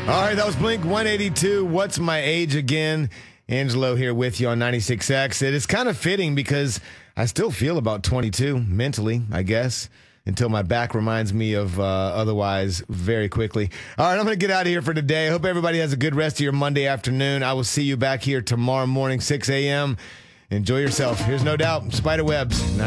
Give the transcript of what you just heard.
All right, that was Blink 182. What's my age again? Angelo here with you on 96X. It is kind of fitting because I still feel about 22 mentally, I guess, until my back reminds me of otherwise very quickly. All right, I'm going to get out of here for today. I hope everybody has a good rest of your Monday afternoon. I will see you back here tomorrow morning, 6 a.m. Enjoy yourself. Here's No Doubt, Spiderwebs.